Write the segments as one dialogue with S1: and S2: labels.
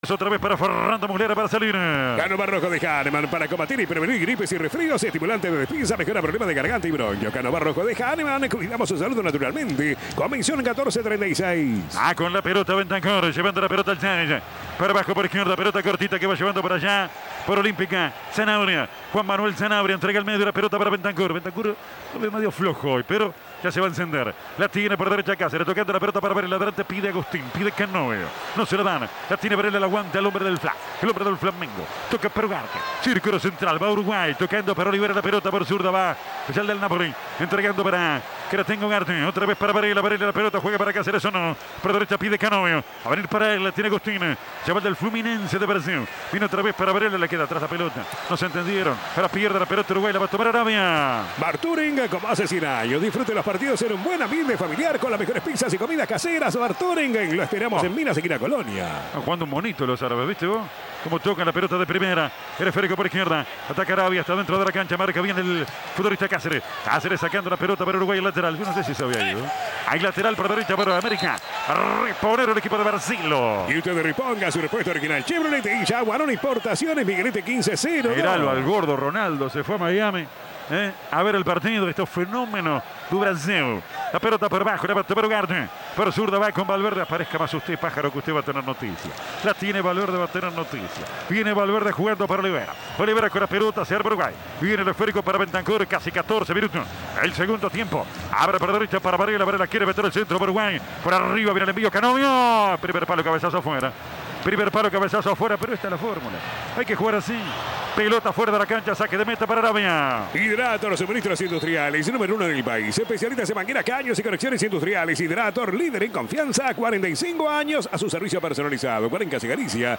S1: Otra vez para Fernando Muslera para salir.
S2: Cano Barrojo de Hahnemann para combatir y prevenir gripes y resfríos, estimulante de despinza, mejora problemas de garganta y bronquio. Cano Barrojo de Hahnemann, cuidamos su salud naturalmente. Convención 1436.
S1: Con la pelota Bentancur, llevando la pelota al 6. Para abajo por izquierda, pelota cortita que va llevando para allá. Por Olímpica, Zanabria. Juan Manuel Zanabria entrega el medio la pelota para Bentancur. Bentancur lo ve medio flojo hoy, pero ya se va a encender. La tiene por derecha Cáceres, tocando la pelota para ver el adelante. Pide Agustín, pide Canovio. No se la dan. La tiene Varela, la aguanta el hombre del Fla. El hombre del Flamengo. Toca para Ugarte. Círculo central, va Uruguay. Tocando para Olivera la pelota por zurda, va. Es el del Napoli. Entregando para Cratengo Ugarte. Otra vez para Varela. Varela la pelota, juega para Cáceres o no. Por derecha pide Canovio. A venir para él, la tiene Agustín. Se va el del Fluminense de Brasil. Viene otra vez para Varela, le queda atrás la pelota. No se entendieron. Ahora pierde la pelota Uruguay, la va a tomar Arabia.
S2: Barturing, como hace 100 años. Disfrute los partidos en un buen ambiente familiar con las mejores pizzas y comidas caseras. Barturing, lo esperamos en Minas, esquina Colonia.
S1: Están jugando un bonito los árabes, ¿viste vos? Como tocan la pelota de primera. El esférico por izquierda. Ataca Arabia, está dentro de la cancha. Marca bien el futbolista Cáceres. Cáceres sacando la pelota para Uruguay, el lateral. Yo no sé si se había ido. Hay lateral por derecha para América. Reponer el equipo de Barcelo.
S2: Y usted reponga su repuesto original Chevrolet y Jaguarón Importaciones, Miguelete 15-0.
S1: Miralo al gordo Ronaldo, se fue a Miami. A ver el partido de estos fenómenos de Brasil. La pelota por abajo, la va a tomar Ugarte. Por zurda va con Valverde. Aparezca más usted, pájaro, que usted va a tener noticia. La tiene Valverde, va a tener noticia. Viene Valverde jugando para Olivera. Olivera con la pelota hacia Uruguay. Viene el esférico para Bentancur, casi 14 minutos. El segundo tiempo. Abre por derecha para Varela. Varela quiere meter el centro por Uruguay. Por arriba viene el envío Canovio. Primer palo, cabezazo afuera. Primer palo, cabezazo afuera, pero esta es la fórmula. Hay que jugar así. Pelota fuera de la cancha, saque de meta para Arabia.
S2: Hidrator, suministros industriales, número 1 en el país. Especialistas en mangueras, caños y conexiones industriales. Hidrator, líder en confianza, 45 años a su servicio personalizado. Cuarencas y Galicia,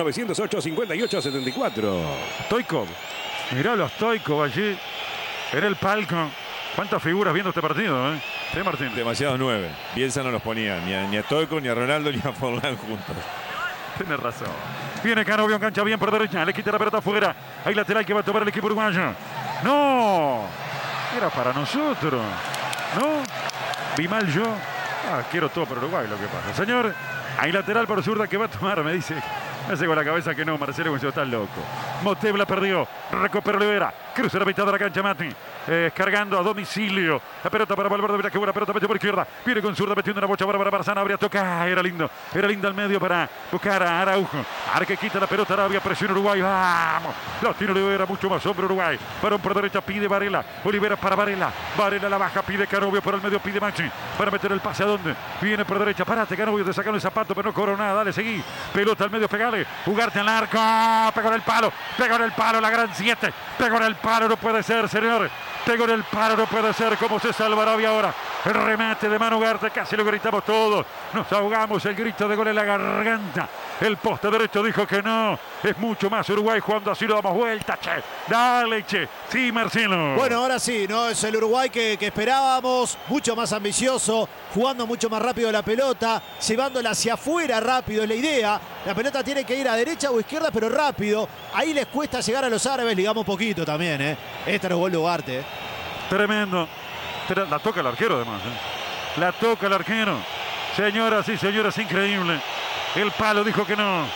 S2: 2908-5874.
S1: Stoikov, mirá los Stoikov allí en el palco. ¿Cuántas figuras viendo este partido, Sí, Martín.
S3: Demasiados 9. Bielsa no los ponía, ni a Stoikov, ni a Ronaldo, ni a Forlán juntos.
S1: Tiene razón. Viene Canovio, engancha bien por derecha. Le quita la pelota afuera. Hay lateral que va a tomar el equipo uruguayo. ¡No! Era para nosotros. ¿No? Vi mal yo. Quiero todo por Uruguay, lo que pasa. Señor, hay lateral por zurda que va a tomar, me dice. Me hace con la cabeza que no, Marcelo Gonzalo está loco. Motebla perdió. Recupera Olivera. Cruza la mitad de la cancha, Mati. Cargando a domicilio. La pelota para Valverde. Mira qué buena pelota. Mete por izquierda. Viene con zurda metiendo una bocha para Zanabria. Toca. Era lindo. Era lindo al medio para buscar a Araujo. Ahora que quita la pelota Arabia. Presiona Uruguay. Vamos. La tiene Olivera. Mucho más hombre Uruguay. Varón por derecha. Pide Varela. Olivera para Varela. Varela la baja. Pide Canovio por el medio. Pide Maxi. Para meter el pase a dónde. Viene por derecha. Parate Canovio. Te sacaron el zapato. Pero no cobró nada. Dale, seguí. Pelota al medio. Pegale. Ugarte al arco. Pegó en el palo. Pegó en el palo. La gran 7. Pegó en el palo. No puede ser, señor. Pegó en el palo, no puede ser. ¿Cómo se salva Arabia ahora? El remate de Manu Ugarte, casi lo gritamos todos. Nos ahogamos, el grito de gol en la garganta. El poste derecho dijo que no. Es mucho más Uruguay jugando así, lo damos vuelta, che. Dale, che. Sí, Marcelo.
S4: Bueno, ahora sí, ¿no? Es el Uruguay que esperábamos. Mucho más ambicioso, jugando mucho más rápido la pelota, llevándola hacia afuera rápido es la idea. La pelota tiene que ir a derecha o izquierda, pero rápido. Ahí les cuesta llegar a los árabes, ligamos un poquito también, Este era el gol de Ugarte,
S1: Tremendo. Pero la toca el arquero además, La toca el arquero. Señoras y señores, increíble. El palo dijo que no.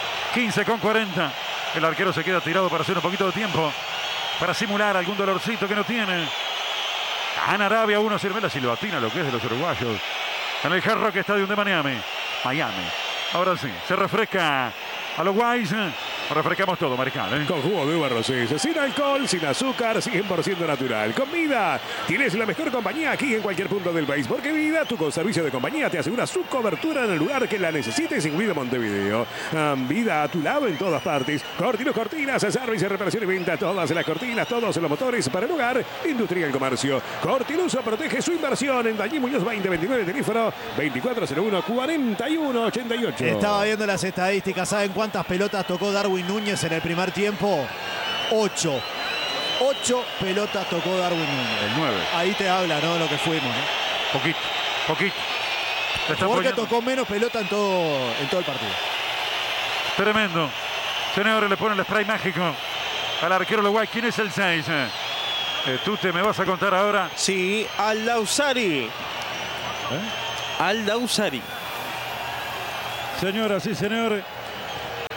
S1: 15:40. El arquero se queda tirado para hacer un poquito de tiempo. Para simular algún dolorcito que no tiene. Gana Arabia 1-0. La silbatina, lo que es de los uruguayos. En el Hard Rock Stadium de Miami. Ahora sí, se refresca a los guays. Refrescamos todo, Marical.
S2: Con jugo de uva rosés, sin alcohol, sin azúcar, 100% natural. Con Vida, tienes la mejor compañía aquí en cualquier punto del país. Porque Vida, tu conservicio de compañía, te asegura su cobertura en el lugar que la necesites, incluido Montevideo. Vida a tu lado en todas partes. Cortinas, servicio, reparación y venta. Todas las cortinas, todos los motores para el hogar, industria y el comercio. Cortiluso protege su inversión en Dallí Muñoz 2029, teléfono 2401-4188.
S4: Estaba viendo las estadísticas. ¿Saben cuántas pelotas tocó Darwin Núñez en el primer tiempo? 8. 8 pelotas tocó Darwin Núñez.
S1: El 9.
S4: Ahí te habla, ¿no? Lo que fuimos,
S1: Poquito.
S4: Porque tocó menos pelota en todo el partido.
S1: Tremendo. Señores, le ponen el spray mágico al arquero Uruguay. ¿Quién es el 6? Tú te me vas a contar ahora.
S5: Sí, Al-Dausari. Al-Dausari.
S1: Señoras y señores,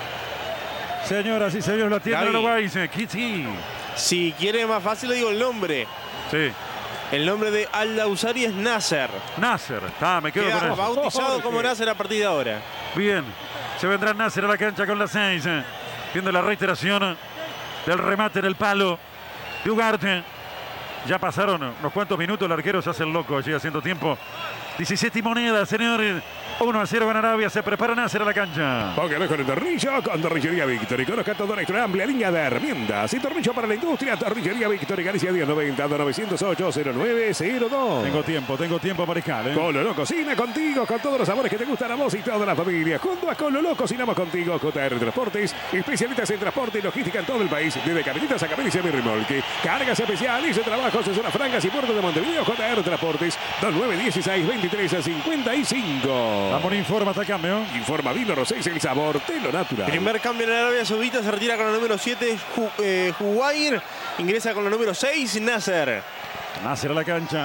S1: Señoras y señores, la tiene
S5: Gaby.
S1: Uruguay. Sí.
S5: Si quiere más fácil, le digo el nombre.
S1: Sí.
S5: El nombre de Al-Lausari es Nasser.
S1: Nasser. Me quedo con
S5: Queda
S1: eso.
S5: bautizado como Nasser a partir de ahora.
S1: Bien. Se vendrá Nasser a la cancha con la 6. Viendo la reiteración del remate en el palo de Ugarte. Ya pasaron unos cuantos minutos. El arquero se hace el loco allí haciendo tiempo. 17 y moneda, señores. 1-0 gana Arabia. Se prepara Nasser a la cancha.
S2: Póngalo con el tornillo con Tornillería Victory. Conozca toda nuestra amplia línea de herramientas y tornillo para la industria. Tornillería Victory. Galicia 1090 908 0902.
S1: Tengo tiempo, Mariscal.
S2: Cololó cocina contigo con todos los sabores que te gustan a vos y toda la familia. Junto a Cololó cocinamos contigo. JR Transportes, especialistas en transporte y logística en todo el país. Desde Caminitas a Caminicia y Remolque. Cargas especiales de trabajos en zonas francas y puertos de Montevideo. JR Transportes 2916 23 55.
S1: Vamos, informa hasta el cambio.
S2: Informa Vino Rosés, el sabor de lo natural.
S5: Primer cambio en Arabia Saudita. Se retira con la número 7 Jugair. Ingresa con la número 6 Nasser.
S1: Nasser a la cancha.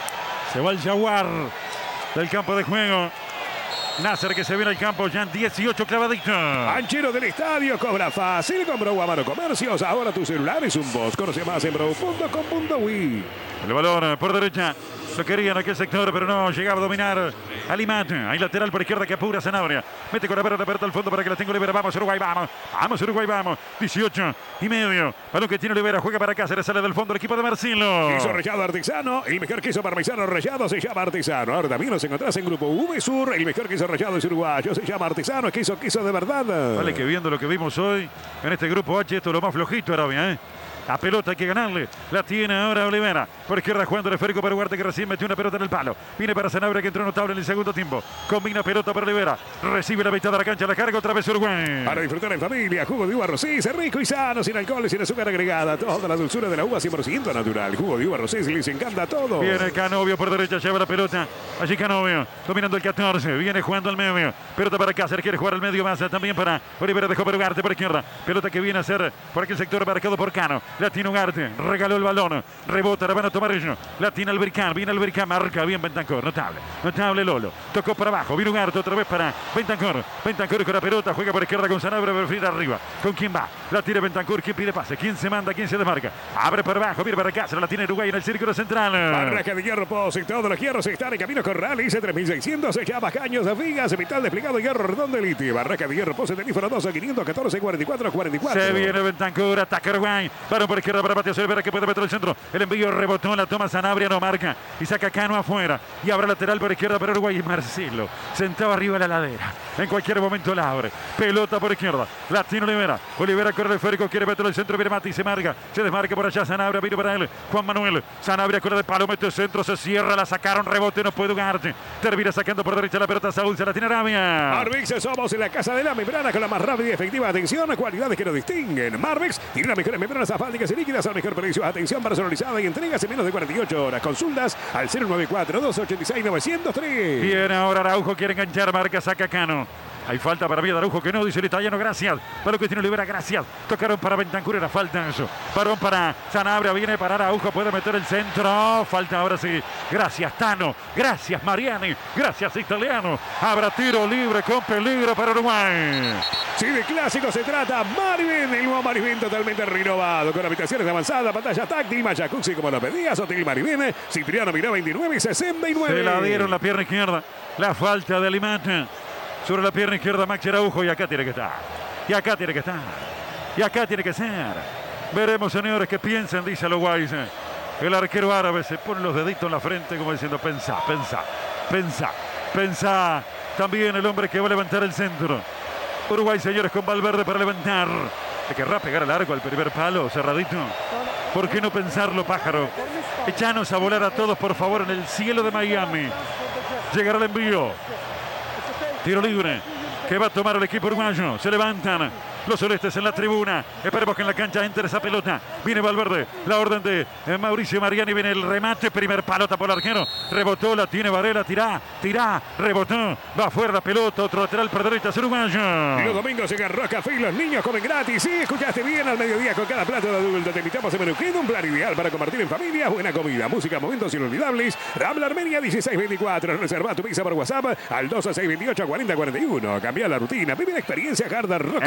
S1: Se va el Jaguar del campo de juego. Nasser que se viene al campo ya en 18 clavaditos.
S2: Anchero del estadio cobra fácil con Bro Amaro Comercios. Ahora tu celular es un boss. Conoce más en bro.com.ui.
S1: El balón por derecha. Lo quería en aquel sector, pero no llegaba a dominar Alimat. Hay lateral por izquierda que apura Sanabria. Mete con la pelota al fondo para que la tenga Olivera. Vamos, Uruguay, vamos. Vamos, Uruguay, vamos. 18 y medio. Balón que tiene Olivera. Juega para Cáceres. Sale del fondo el equipo de Marcelo.
S2: Queso rallado artesano. El mejor queso parmesano rallado se llama artesano. Ahora también nos encontrás en Grupo V Sur. El mejor queso rallado es uruguayo. Se llama artesano. Queso de verdad.
S1: Vale, que viendo lo que vimos hoy en este grupo H, esto es lo más flojito, Arabia, La pelota hay que ganarle. La tiene ahora Olivera. Por izquierda jugando el esférico para Ugarte que recién metió una pelota en el palo. Viene para Sanabria que entró notable en el segundo tiempo. Combina pelota para Olivera. Recibe la mitad de la cancha. La carga otra vez Uruguay.
S2: Para disfrutar en familia. Jugo de uva Rosés. Rico y sano. Sin alcohol y sin azúcar agregada. Toda la dulzura de la uva 100% natural. Jugo de uva Rosés. Les encanta todo.
S1: Viene Canovio por derecha. Lleva la pelota. Allí Canovio. Dominando el 14. Viene jugando al medio. Pelota para Cáceres. Quiere jugar al medio más. También para Olivera. Dejó para Ugarte por izquierda. Pelota que viene a ser por aquel sector marcado por Cano. La tiene Ugarte. Regaló el balón, rebota, la van a tomar ellos. La tiene Albercán, viene Albercán, marca bien Bentancur, notable Lolo. Tocó para abajo, vino Ugarte otra vez para Bentancur. Bentancur con la pelota, juega por izquierda con Sanabria, prefiere arriba. ¿Con quién va? La tira Bentancur, ¿quién pide pase? ¿Quién se manda? ¿Quién se desmarca? Abre para abajo, viene para Cáceres, la tiene Uruguay en el círculo central.
S2: Barraca de hierro, Pose, todos los hierros están en camino con Rally, 3600, se llama Caños, Vigas, metal desplegado, hierro redondo elite. Barraca de hierro, Pose, teléfono 12 514 44 44.
S1: Se viene Bentancur, ataca Uruguay. Varón por izquierda para Patio Silvera que puede meter el centro. El envío rebotó, la toma Sanabria, no marca. Y saca Cano afuera. Y abre lateral por izquierda para Uruguay. Y Marcelo sentado arriba de la ladera. En cualquier momento la abre. Pelota por izquierda. La tiene Olivera. Olivera corre el esférico, quiere meter el centro. Viene Mati, se marca. Se desmarca por allá Sanabria. Vino para él. Juan Manuel. Sanabria con la de palo. Mete el centro. Se cierra. La sacaron. Rebote. No puede Ugarte. Termina sacando por derecha la pelota. Saúl se la tiene Arabia.
S2: Marvex, somos en la casa de la membrana con la más rápida y efectiva atención. Cualidades que nos distinguen. Marvex tiene las mejores membranas asfálticas y líquidas al mejor precio. Atención personalizada y entregas en menos de 48 horas. Consultas al 094-286-903.
S1: Viene ahora Araujo. Quiere enganchar. Marca. Saca Cano. Hay falta para Villa de Araujo que no, dice el italiano, gracias. Para lo que tiene Olivera, gracias. Tocaron para Bentancur, era falta eso. Parón para Sanabria, viene para Araujo, puede meter el centro. Falta ahora sí. Gracias Tano, gracias Mariani, gracias italiano. Habrá tiro libre con peligro para Uruguay.
S2: Si de clásico se trata, Maribén, el nuevo Maribén totalmente renovado, con habitaciones avanzadas, pantalla táctil, jacuzzi como lo pedías, Hotel Maribén, Cipriano Miró 29 y 69.
S1: Se la dieron la pierna izquierda, la falta de Alimata. Sobre la pierna izquierda Maxi Araujo y acá tiene que estar. Y acá tiene que estar. Y acá tiene que ser. Veremos, señores, qué piensan, dice Uruguay. El arquero árabe se pone los deditos en la frente como diciendo, pensá. También el hombre que va a levantar el centro. Uruguay, señores, con Valverde para levantar. Le querrá pegar al arco al primer palo, cerradito. ¿Por qué no pensarlo, pájaro? Echanos a volar a todos, por favor, en el cielo de Miami. Llegará el envío. Tiro libre que va a tomar el equipo uruguayo. Se levantan los celestes en la tribuna. Esperemos que en la cancha entre esa pelota. Viene Valverde. La orden de Mauricio Mariani. Viene el remate. Primer palota por el arquero. Rebotó. La tiene Varela. Tirá. Rebotó. Va afuera la pelota. Otro lateral por derecha. Uruguayo.
S2: Y los domingos llegan Rock Café y los niños comen gratis. Sí, escuchaste bien, al mediodía con cada plato de adulto. Te invitamos a Menú Kid, un plan ideal para compartir en familia. Buena comida, música, momentos inolvidables. Rambla Armenia 1624. Reserva tu pizza por WhatsApp al 22628 4041. Cambia la rutina. Vive la experiencia Hard Rock Café.
S1: Entregó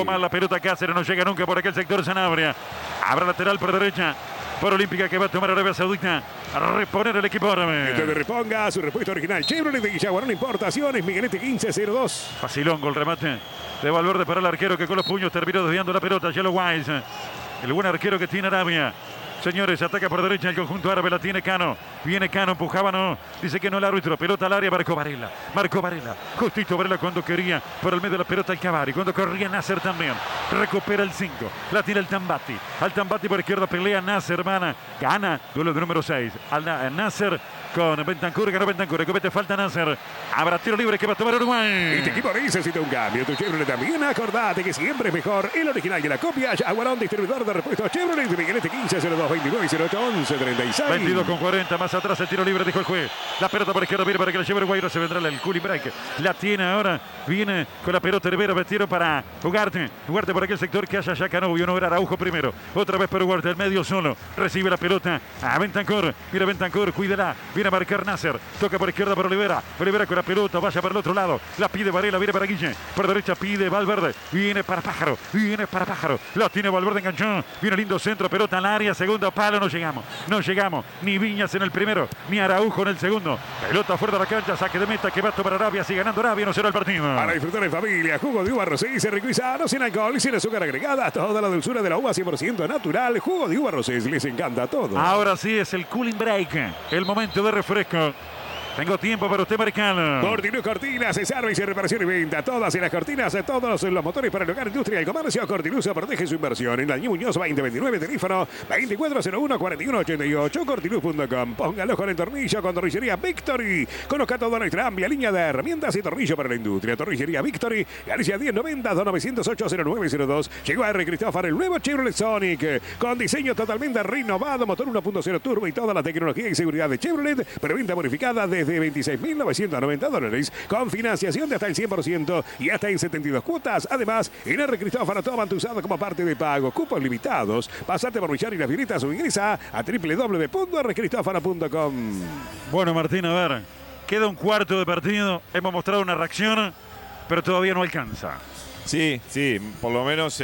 S1: Jugó mal la pelota Cáceres, no llega nunca por aquel sector Sanabria. Habrá lateral por derecha. Por Olímpica que va a tomar Arabia Saudita a reponer el equipo árabe.
S2: Entonces reponga su respuesta original. Chevrolet de Guillaguarón Importaciones, Miguelete 1502.
S1: Facilón con el remate de Valverde para el arquero que con los puños terminó desviando la pelota. Yellow Wise, el buen arquero que tiene Arabia. Señores, ataca por derecha el conjunto árabe, la tiene Cano. Viene Cano, empujaba, no. Dice que no el árbitro. Pelota al área, Marco Varela. Justito Varela cuando quería. Por el medio de la pelota el Cavari. Cuando corría Nasser también. Recupera el 5. La tira el Tambati. Al Tambati por izquierda pelea Nasser, hermana. Gana. Duelo de número 6. Al Nasser con Bentancur. Ganó Bentancur. Comete falta Nasser. Habrá tiro libre que va a tomar Uruguay.
S2: Este equipo necesita un cambio. Tu Chevrolet también. Acordate que siempre es mejor el original que la copia. Jaguarón, distribuidor de repuestos Chevrolet. Miguelete 1502 29 08 11 36.
S1: 22 con 40. Más atrás el tiro libre, dijo el juez. La pelota por izquierda viene para que la lleve Uruguay. Ahora se vendrá el cooling break. La tiene ahora. Viene con la pelota Rivera. Metieron para Ugarte. Ugarte por aquel sector que haya ya Canovio. No era Araujo primero. Otra vez por Ugarte. El medio solo. Recibe la pelota a Bentancur. Mira Bentancur. Cuídela. Viene a marcar Nasser. Toca por izquierda para Olivera. Olivera con la pelota. Vaya para el otro lado. La pide Varela. Viene para Guille. Por derecha pide Valverde. Viene para Pájaro. La tiene Valverde, enganchó. Viene lindo centro. Pelota al área. Segundo palo. No llegamos. Ni Viñas en el primero. Ni Araujo en el segundo. Pelota fuera de la cancha. Saque de meta que va a tomar Arabia. Sigue ganando Arabia. 1-0 el partido.
S2: Para disfrutar en familia. Jugo de uva Rosés. Rico y sano. Sin alcohol. Sin azúcar agregada. Toda la dulzura de la uva 100% natural. Jugo de uva Rosés. Les encanta todo.
S1: Ahora sí es el cooling break. El momento de refresco. Tengo tiempo para usted, Maricano.
S2: Cortinús Cortinas, servicio, reparación y venta. Todas en las cortinas, todos los motores para el hogar, industria y el comercio. Cortinús protege su inversión. En la Muñoz 2029, teléfono 2401-4188. Cortinús.com. Póngalo con el tornillo con Tornillería Victory. Conozca toda nuestra amplia línea de herramientas y tornillo para la industria. Tornillería Victory, Galicia 1090-2908-0902. Llegó a R. Cristófaro el nuevo Chevrolet Sonic. Con diseño totalmente renovado, motor 1.0 turbo y toda la tecnología y seguridad de Chevrolet. Preventa bonificada desde $26.990 con financiación de hasta el 100% y hasta en 72 cuotas. Además, en R. Cristófaro toman tu usado como parte de pago. Cupos limitados. Pasate por Millán y las Viritas o ingresa a www.rcristófaro.com.
S1: Bueno, Martín, a ver. Queda un cuarto de partido. Hemos mostrado una reacción, pero todavía no alcanza.
S3: Sí, por lo menos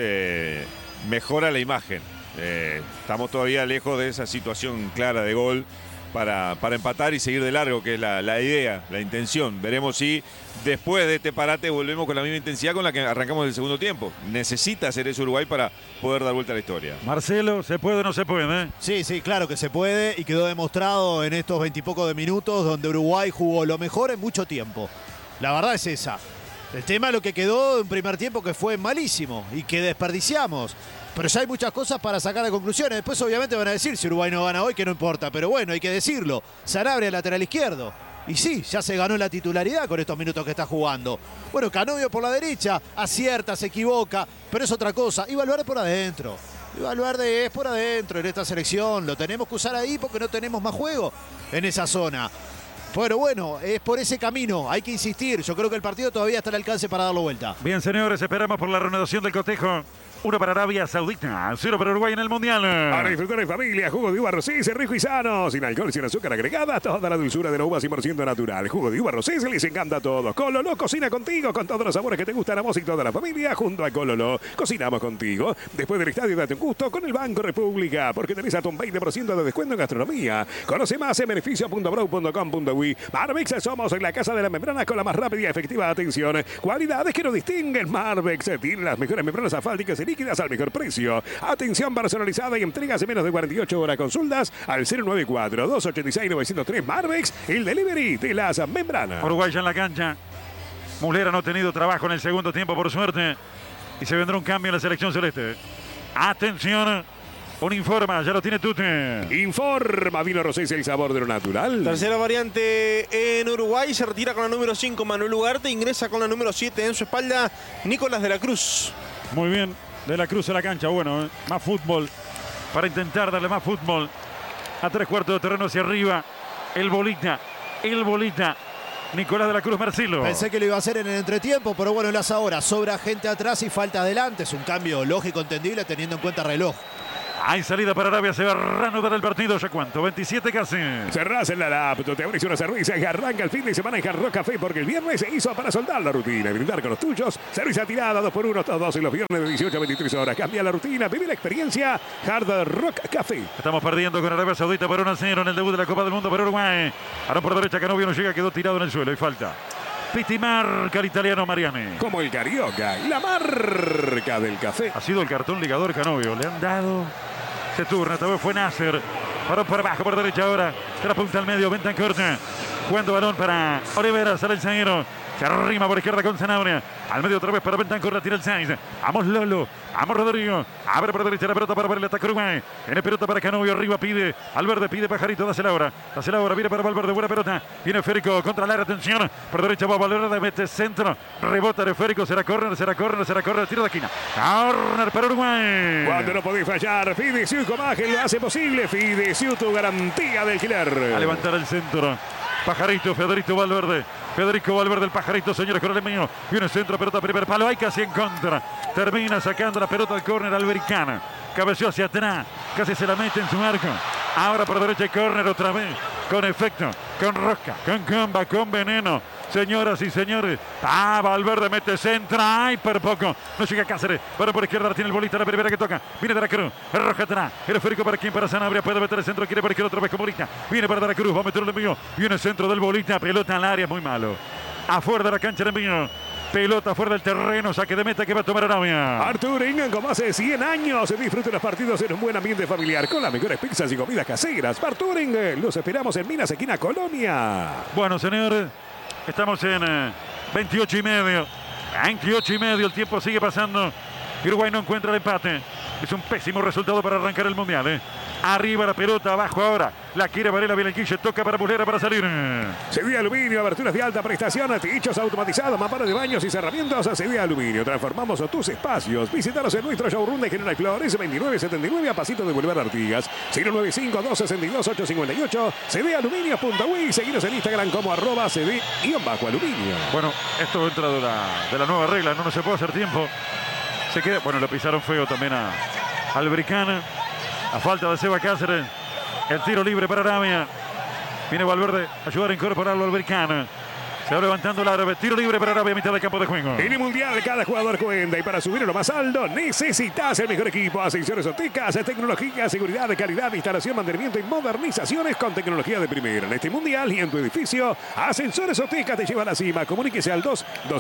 S3: mejora la imagen. Estamos todavía lejos de esa situación clara de gol para empatar y seguir de largo, que es la idea, la intención. Veremos si después de este parate volvemos con la misma intensidad con la que arrancamos el segundo tiempo. Necesita hacer eso Uruguay para poder dar vuelta a la historia.
S1: Marcelo, ¿se puede o no se puede?
S4: Sí, claro que se puede y quedó demostrado en estos 20 y poco de minutos donde Uruguay jugó lo mejor en mucho tiempo. La verdad es esa. El tema es lo que quedó en un primer tiempo que fue malísimo y que desperdiciamos. Pero ya hay muchas cosas para sacar de conclusiones. Después obviamente van a decir si Uruguay no gana hoy que no importa. Pero bueno, hay que decirlo. Sanabria lateral izquierdo. Y sí, ya se ganó la titularidad con estos minutos que está jugando. Bueno, Canovio por la derecha, acierta, se equivoca, pero es otra cosa. Y Valverde por adentro. Y Valverde es por adentro en esta selección. Lo tenemos que usar ahí porque no tenemos más juego en esa zona. Pero bueno, es por ese camino, hay que insistir. Yo creo que el partido todavía está al alcance para darlo vuelta.
S1: Bien, señores, esperamos por la renovación del cotejo. 1 para Arabia Saudita, 0 para Uruguay en el Mundial.
S2: Para disfrutar en familia, jugo de uva Rosés, rico y sano, sin alcohol, sin azúcar agregada, toda la dulzura de la uva 100% natural. Jugo de uva Rosés les encanta a todos. Cololo cocina contigo con todos los sabores que te gustan a vos y toda la familia. Junto a Cololo, cocinamos contigo. Después del estadio, date un gusto con el Banco República, porque tenés hasta un 20% de descuento en gastronomía. Conoce más en beneficio.brow.com.uy. Marbex, somos en la casa de la membrana con la más rápida y efectiva atención. Cualidades que nos distinguen. Marbex tiene las mejores membranas asfálticas y líquidas al mejor precio. Atención personalizada y entregas en menos de 48 horas. Consultas al 094-286-903. Marbex, el delivery de las membranas.
S1: Uruguay ya en la cancha. Muslera no ha tenido trabajo en el segundo tiempo, por suerte. Y se vendrá un cambio en la selección celeste. Atención. Un informa, ya lo tiene Tute.
S2: Informa, vino Rosés, el sabor de lo natural.
S5: Tercera variante en Uruguay. Se retira con la número 5 Manuel Ugarte. Ingresa con la número 7 en su espalda Nicolás de la Cruz.
S1: Muy bien. De la Cruz a la cancha, bueno, más fútbol. Para intentar darle más fútbol. A 3/4 de terreno hacia arriba. El bolita. Nicolás de la Cruz, Marcelo.
S4: Pensé que lo iba a hacer en el entretiempo, pero bueno, las ahora. Sobra gente atrás y falta adelante. Es un cambio lógico, entendible, teniendo en cuenta el reloj.
S1: Hay salida para Arabia, se va a reanudar el partido. ¿Ya cuánto? 27 casi.
S2: Cerrás en la laptop, te abrís una cerveza y arranca el fin de semana en Hard Rock Café porque el viernes se hizo para soldar la rutina y brindar con los tuyos. Cerveza tirada, 2x1, todos en los viernes de 18 a 23 horas. Cambia la rutina, vive la experiencia. Hard Rock Café.
S1: Estamos perdiendo con Arabia Saudita por 1-0 en el debut de la Copa del Mundo para Uruguay. Ahora por derecha, Canovio no llega, quedó tirado en el suelo y falta. Piti marca el italiano Mariani.
S2: Como el Carioca, la marca del café.
S1: Ha sido el cartón ligador Canovio. Le han dado. Se turna, esta vez fue Nasser. Paró por abajo, por derecha ahora. Se la punta al medio, Bentancur. Jugando balón para Olivera, sale el zaguero. Se arrima por izquierda con Sanabria. Al medio otra vez para Bentancur, la tira el 6. Vamos Lolo, vamos Rodrigo. Abre por derecha la pelota para ver el ataque Uruguay. Tiene pelota para Canovio, arriba pide. Valverde pide Pajarito, dásela ahora. Dásela ahora, viene para Valverde, buena pelota. Viene Férico contra la atención. Por derecha va Valverde, mete centro. Rebota de Férico, será córner, tiro de esquina. Córner para Uruguay.
S2: Cuando no podés fallar, Fidesiu Comagen lo hace posible. Fidesiu, tu garantía de alquiler.
S1: A levantar el centro. Pajarito, Federico Valverde, el Pajarito, señores, con el mío. Viene centro, pelota, primer palo, hay casi en contra. Termina sacando la pelota al córner Albericana. Cabeció hacia atrás, casi se la mete en su arco. Ahora por derecha el córner otra vez. Con efecto, con rosca, con comba, con veneno. Señoras y señores, Valverde mete centro, ay, por poco, no llega Cáceres, pero por izquierda tiene el bolita, la primera que toca, viene de la Cruz, el roja atrás, el esférico para quien, para Sanabria, puede meter el centro, quiere por izquierda otra vez con bolita, viene para de la Cruz, va a meterlo en mío, viene el centro del bolita, pelota al área, muy malo, afuera de la cancha de mío. Pelota fuera del terreno, saque de meta que va a tomar Arabia.
S2: Arturo Ingan, como hace 100 años, disfrute los partidos en un buen ambiente familiar con las mejores pizzas y comidas caseras. Arturo Ingan, los esperamos en Minas, esquina Colonia.
S1: Bueno, señores, estamos en 28 y medio. 28 y medio, el tiempo sigue pasando. Uruguay no encuentra el empate. Es un pésimo resultado para arrancar el Mundial. Arriba la pelota, abajo ahora. La quiere Varela, viene el Guille, toca para Bulera para salir.
S2: CD Aluminio, aberturas de alta prestación, techos automatizados, mamparas de baños y cerramientos. CD Aluminio, transformamos tus espacios. Visítanos en nuestro showroom de General Flores, 2979 a pasito de Boulevard Artigas. 095-262-858. cdaluminio.uy. Seguinos en Instagram como @cd_aluminio.
S1: Bueno, esto entra de la nueva regla, no se puede hacer tiempo. Se queda, bueno, lo pisaron feo también a Albricana. A falta de Seba Cáceres. El tiro libre para Arabia. Viene Valverde a ayudar a incorporarlo al Albricana. Se va levantando el árabe. Tiro libre para Arabia a mitad del campo de juego.
S2: En el Mundial cada jugador cuenta y para subir a lo más alto necesitas el mejor equipo. Ascensiones Ópticas, tecnología, seguridad, calidad, instalación, mantenimiento y modernizaciones con tecnología de primera. En este Mundial y en tu edificio, Ascensores Ópticas te lleva a la cima. Comuníquese al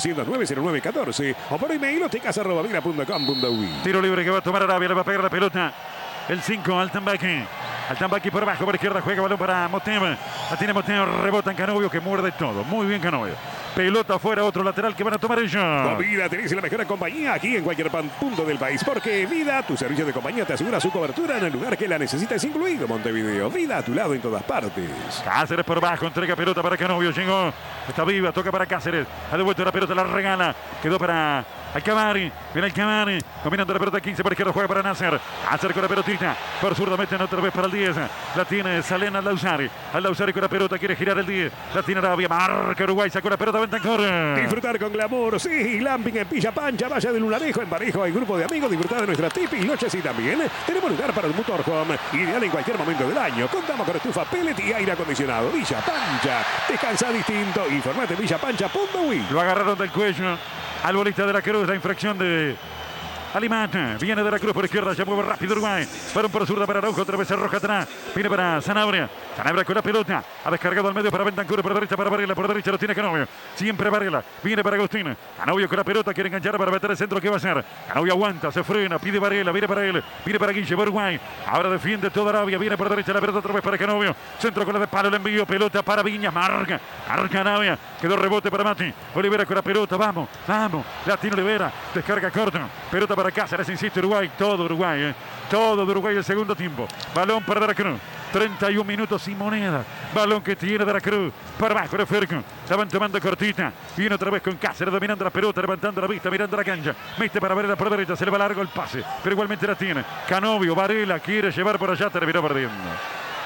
S2: 2-209-0914 o por email ópticas@vira.com.uy.
S1: Tiro libre que va a tomar Arabia. Le va a pegar la pelota. El 5, Altambaqui. Altambaqui por abajo, por izquierda, juega balón para Motem. La tiene Motem, rebota en Canovio que muerde todo. Muy bien Canovio. Pelota afuera, otro lateral que van a tomar ellos.
S2: Con Vida tenés la mejor compañía aquí en cualquier punto del país. Porque Vida, tu servicio de compañía, te asegura su cobertura en el lugar que la necesites, incluido Montevideo. Vida a tu lado en todas partes.
S1: Cáceres por abajo, entrega pelota para Canovio. Llegó, está viva, toca para Cáceres. Ha devuelto la pelota, la regala. Quedó para Alcamari. Viene Alcamari. Combinando la pelota 15 por izquierda, juega para Nasser. Nasser con la pelotita. Por zurda meten otra vez para el 10. La tiene Salena Lausari. Al Lausari con la pelota, quiere girar el 10. La tiene Arabia. Marca Uruguay, sacó la pelota, Bentancur.
S2: Disfrutar con glamour, sí, glamping en Villa Pancha, Valle del Lunarejo, en Parejo, hay grupo de amigos, disfrutar de nuestra tipis noches y también tenemos lugar para el motorhome, ideal en cualquier momento del año. Contamos con estufa pellet y aire acondicionado. Villa Pancha, descansa distinto, informate en villapancha.uy.
S1: Lo agarraron del cuello al bolista de la Cruz, la infracción de Alimata. Viene de la Cruz por izquierda, ya mueve rápido Uruguay. Para por zurda para Araujo, otra vez roja atrás. Viene para Sanabria. Sanabria con la pelota. Ha descargado al medio para Bentancur, por derecha para Varela, por derecha lo tiene Canovio. Siempre Varela. Viene para Agustín. Canovio con la pelota, quiere enganchar para meter el centro. ¿Qué va a hacer? Canovio aguanta, se frena, pide Varela, viene para él. Viene para Guille, Uruguay. Ahora defiende toda Arabia. Viene por derecha la pelota otra vez para Canovio. Centro con la de palo, el envío. Pelota para Viñas. Marca Arabia. Quedó rebote para Mati. Olivera con la pelota. Vamos. La tiene Olivera. Descarga corto. Pelota para Cáceres, insiste Uruguay. Todo Uruguay, Todo de Uruguay el segundo tiempo. Balón para De la Cruz. 31 minutos sin moneda. Balón que tiene De la Cruz. Para abajo de Ferco. La van tomando cortita. Viene otra vez con Cáceres dominando la pelota, levantando la vista, mirando la cancha. Mete para Varela por derecha. Se le va largo el pase. Pero igualmente la tiene. Canovio, Varela quiere llevar por allá. Terminó perdiendo.